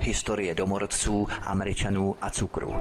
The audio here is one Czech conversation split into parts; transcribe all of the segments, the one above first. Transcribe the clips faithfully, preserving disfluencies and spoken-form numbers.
Historie domorodců, Američanů a cukru.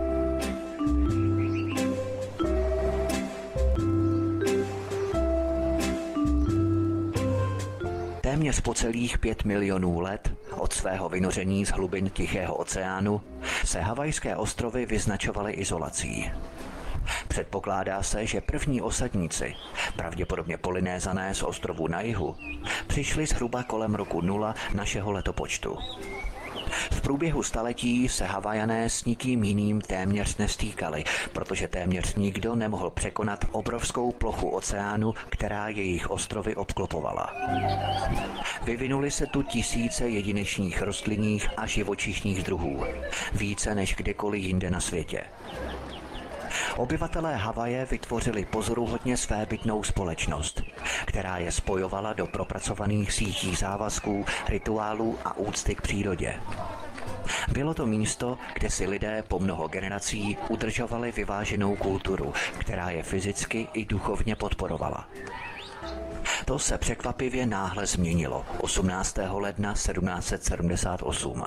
Téměř po celých pět milionů let od svého vynoření z hlubin Tichého oceánu se Havajské ostrovy vyznačovaly izolací. Předpokládá se, že první osadníci, pravděpodobně Polynézané z ostrovů na jihu, přišli zhruba kolem roku nula našeho letopočtu. V průběhu staletí se Havajané s nikým jiným téměř nestýkali, protože téměř nikdo nemohl překonat obrovskou plochu oceánu, která jejich ostrovy obklopovala. Vyvinuly se tu tisíce jedinečných rostlinných a živočišných druhů, více než kdekoliv jinde na světě. Obyvatelé Havaje vytvořili pozoruhodně svébytnou společnost, která je spojovala do propracovaných sítí závazků, rituálů a úcty k přírodě. Bylo to místo, kde si lidé po mnoho generací udržovali vyváženou kulturu, která je fyzicky i duchovně podporovala. To se překvapivě náhle změnilo osmnáctého ledna sedmnáct set sedmdesát osm.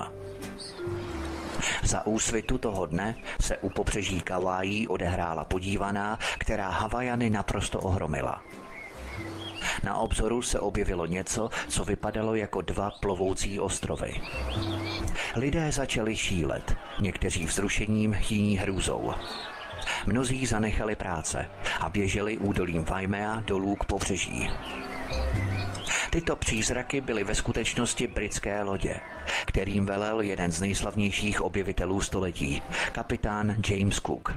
Za úsvitu toho dne se u pobřeží Kauai odehrála podívaná, která Havajany naprosto ohromila. Na obzoru se objevilo něco, co vypadalo jako dva plovoucí ostrovy. Lidé začali šílet, někteří vzrušením, jiní hrůzou. Mnozí zanechali práce a běželi údolím Waimea dolů k pobřeží. Tyto přízraky byly ve skutečnosti britské lodě, kterým velel jeden z nejslavnějších objevitelů století, kapitán James Cook.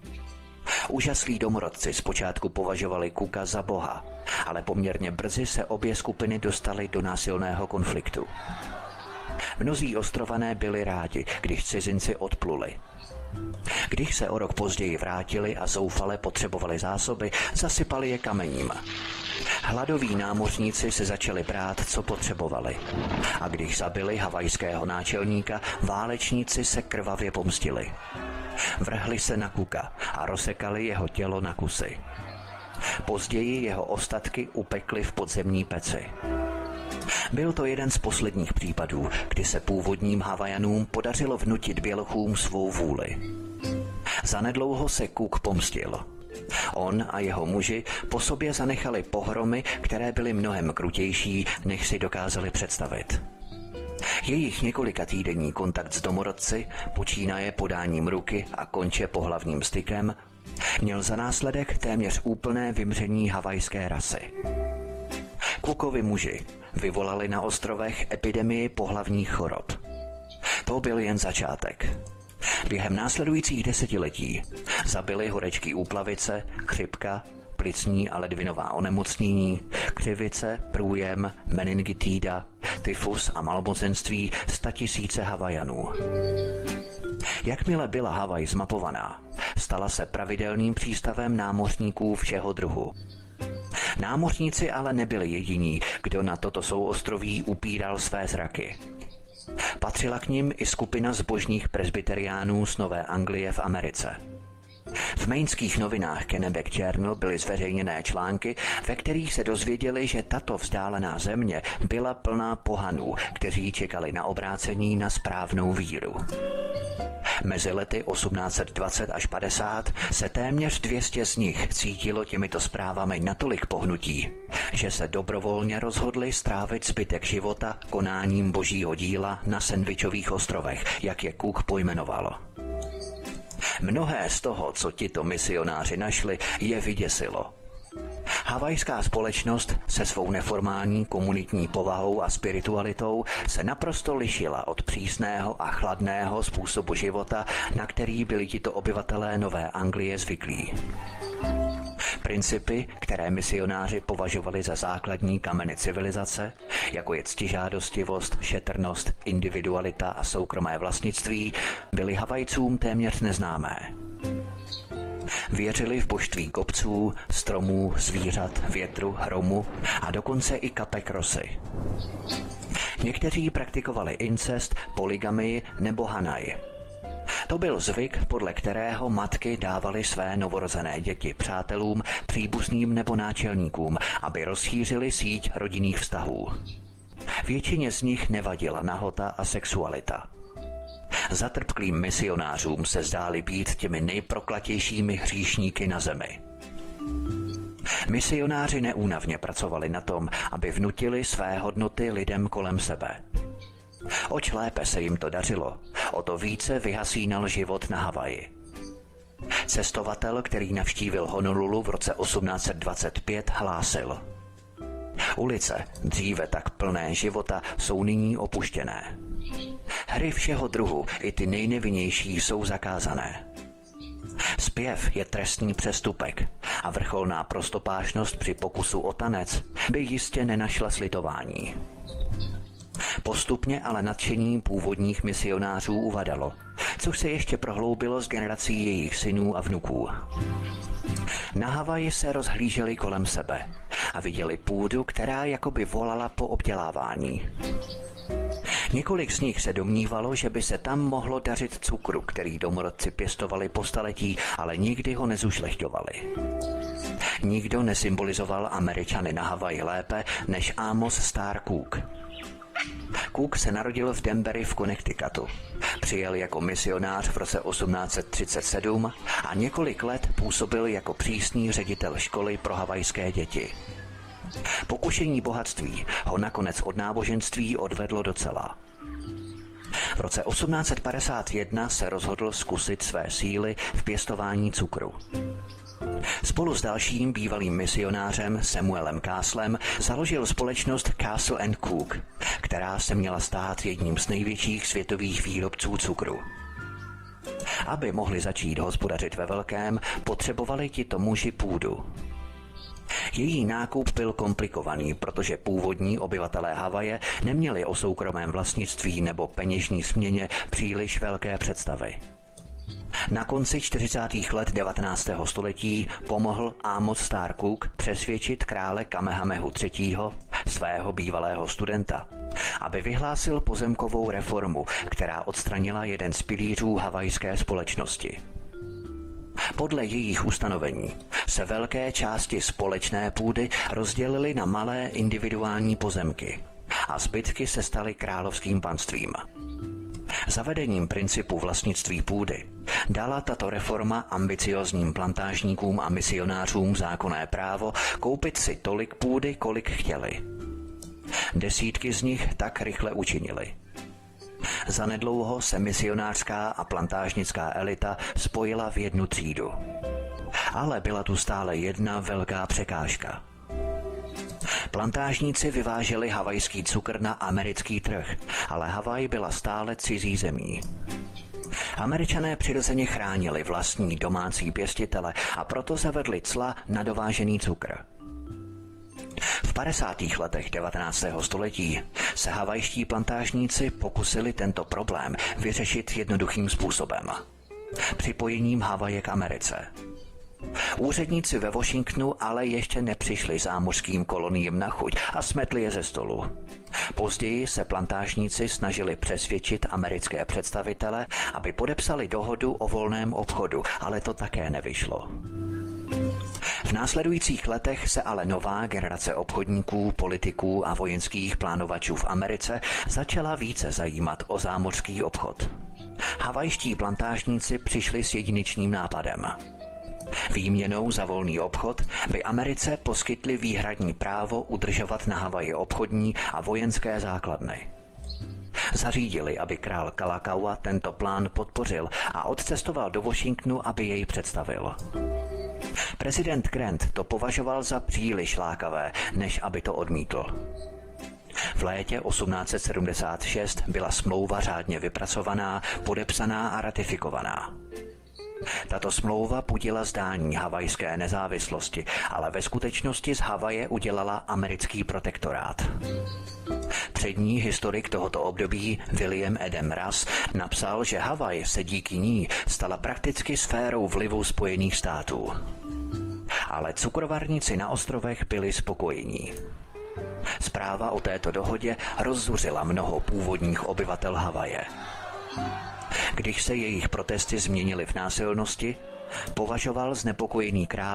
Úžaslí domorodci zpočátku považovali Cooka za boha, ale poměrně brzy se obě skupiny dostaly do násilného konfliktu. Mnozí ostrované byli rádi, když cizinci odpluli. Když se o rok později vrátili a zoufale potřebovali zásoby, zasypali je kamením. Hladoví námořníci se začali brát, co potřebovali. A když zabili havajského náčelníka, válečníci se krvavě pomstili. Vrhli se na Cooka a rozsekali jeho tělo na kusy. Později jeho ostatky upekli v podzemní peci. Byl to jeden z posledních případů, kdy se původním Havajanům podařilo vnutit bělochům svou vůli. Zanedlouho se Cook pomstil. On a jeho muži po sobě zanechali pohromy, které byly mnohem krutější, než si dokázali představit. Jejich několika týdenní kontakt s domorodci, počínaje podáním ruky a konče pohlavním stykem, měl za následek téměř úplné vymření havajské rasy. Cookovi muži vyvolali na ostrovech epidemii pohlavních chorob. To byl jen začátek. Během následujících desetiletí zabili horečky úplavice, chřipka, plicní a ledvinová onemocnění, křivice, průjem, meningitída, tyfus a malmozenství statisíce Havajanů. Jakmile byla Havaj zmapovaná, stala se pravidelným přístavem námořníků všeho druhu. Námořníci ale nebyli jediní, kdo na toto souostroví upíral své zraky. Patřila k nim i skupina zbožných presbyteriánů z Nové Anglie v Americe. V mainských novinách Kennebec Journal byly zveřejněné články, ve kterých se dozvěděli, že tato vzdálená země byla plná pohanů, kteří čekali na obrácení na správnou víru. Mezi lety osmnáct set dvacet až padesát se téměř dvě stě z nich cítilo těmito zprávami natolik pohnutí, že se dobrovolně rozhodli strávit zbytek života konáním božího díla na Sandwichových ostrovech, jak je Cook pojmenoval. Mnohé z toho, co tito misionáři našli, je vyděsilo. Havajská společnost se svou neformální komunitní povahou a spiritualitou se naprosto lišila od přísného a chladného způsobu života, na který byli tito obyvatelé Nové Anglie zvyklí. Principy, které misionáři považovali za základní kameny civilizace, jako je ctižádostivost, šetrnost, individualita a soukromé vlastnictví, byly Havajcům téměř neznámé. Věřili v božství kopců, stromů, zvířat, větru, hromu a dokonce i kapek rosy. Někteří praktikovali incest, polygamii nebo hanaj. To byl zvyk, podle kterého matky dávaly své novorozené děti přátelům, příbuzným nebo náčelníkům, aby rozšířili síť rodinných vztahů. Většině z nich nevadila nahota a sexualita. Zatrpklým misionářům se zdáli být těmi nejproklatějšími hříšníky na zemi. Misionáři neúnavně pracovali na tom, aby vnutili své hodnoty lidem kolem sebe. Oč lépe se jim to dařilo, o to více vyhasínal život na Havaji. Cestovatel, který navštívil Honolulu v roce osmnáct set dvacet pět, hlásil: ulice, dříve tak plné života, jsou nyní opuštěné. Hry všeho druhu, i ty nejnevinnější, jsou zakázané. Zpěv je trestný přestupek a vrcholná prostopášnost při pokusu o tanec by jistě nenašla slitování. Postupně ale nadšení původních misionářů uvadalo, což se ještě prohloubilo s generací jejich synů a vnuků. Na Havaji se rozhlíželi kolem sebe a viděli půdu, která jakoby volala po obdělávání. Několik z nich se domnívalo, že by se tam mohlo dařit cukru, který domorodci pěstovali po staletí, ale nikdy ho nezušlechťovali. Nikdo nesymbolizoval Američany na Havaji lépe než Amos Starr Cook. Cook se narodil v Danbury v Connecticutu. Přijel jako misionář v roce osmnáct set třicet sedm a několik let působil jako přísný ředitel školy pro havajské děti. Pokušení bohatství ho nakonec od náboženství odvedlo docela. V roce osmnáct set padesát jedna se rozhodl zkusit své síly v pěstování cukru. Spolu s dalším bývalým misionářem Samuelem Castlem založil společnost Castle and Cook, která se měla stát jedním z největších světových výrobců cukru. Aby mohli začít hospodařit ve velkém, potřebovali tito muži půdu. Její nákup byl komplikovaný, protože původní obyvatelé Havaje neměli o soukromém vlastnictví nebo peněžní směně příliš velké představy. Na konci čtyřicátých let devatenáctého století pomohl Amos Starr Cook přesvědčit krále Kamehamehu třetího., svého bývalého studenta, aby vyhlásil pozemkovou reformu, která odstranila jeden z pilířů havajské společnosti. Podle jejich ustanovení se velké části společné půdy rozdělily na malé individuální pozemky a zbytky se staly královským panstvím. Zavedením principu vlastnictví půdy dala tato reforma ambiciózním plantážníkům a misionářům zákonné právo koupit si tolik půdy, kolik chtěli. Desítky z nich tak rychle učinili. Zanedlouho se misionářská a plantážnická elita spojila v jednu třídu. Ale byla tu stále jedna velká překážka. Plantážníci vyváželi havajský cukr na americký trh, ale Havaj byla stále cizí zemí. Američané přirozeně chránili vlastní domácí pěstitele a proto zavedli cla na dovážený cukr. V padesátých letech devatenáctého století se havajští plantážníci pokusili tento problém vyřešit jednoduchým způsobem. Připojením Havaje k Americe. Úředníci ve Washingtonu ale ještě nepřišli zámořským koloniím na chuť a smetli je ze stolu. Později se plantážníci snažili přesvědčit americké představitele, aby podepsali dohodu o volném obchodu, ale to také nevyšlo. V následujících letech se ale nová generace obchodníků, politiků a vojenských plánovačů v Americe začala více zajímat o zámořský obchod. Havajští plantážníci přišli s jedinečným nápadem. Výměnou za volný obchod by Americe poskytli výhradní právo udržovat na Havaji obchodní a vojenské základny. Zařídili, aby král Kalakaua tento plán podpořil a odcestoval do Washingtonu, aby jej představil. Prezident Grant to považoval za příliš lákavé, než aby to odmítl. V létě osmnáct set sedmdesát šest byla smlouva řádně vypracovaná, podepsaná a ratifikovaná. Tato smlouva budila zdání havajské nezávislosti, ale ve skutečnosti z Havaje udělala americký protektorát. Přední historik tohoto období William Adam Russ napsal, že Havaj se díky ní stala prakticky sférou vlivu Spojených států. Ale cukrovarníci na ostrovech byli spokojení. Zpráva o této dohodě rozzuřila mnoho původních obyvatel Havaje. Když se jejich protesty změnily v násilnosti, považoval znepokojený král